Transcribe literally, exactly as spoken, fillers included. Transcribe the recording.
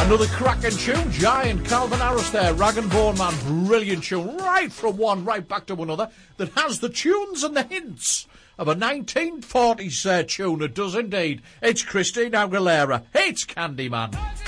Another cracking tune, Giant, Calvin Harris there, Rag and Bone Man, brilliant tune, right from one, right back to another, that has the tunes and the hints of a nineteen forties uh, tune, it does indeed. It's Christina Aguilera, it's Candyman.